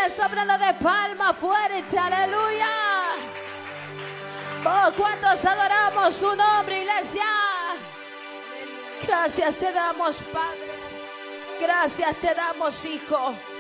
esa ofrenda de palma fuerte, aleluya. Oh, ¿cuántos adoramos su nombre, iglesia? Gracias te damos, Padre. Gracias te damos, Hijo.